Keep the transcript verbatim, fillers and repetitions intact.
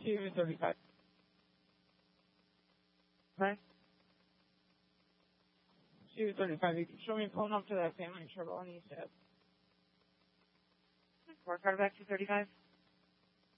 two thirty-five. Okay? two thirty-five. You can show me pulling up to that family trouble on East Ave. Work out about two thirty-five.